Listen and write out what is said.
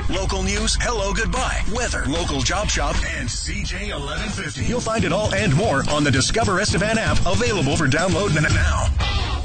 Local news, hello, goodbye, weather, local job shop, and CJ 1150. You'll find it all and more on the Discover Estevan app, available for download now.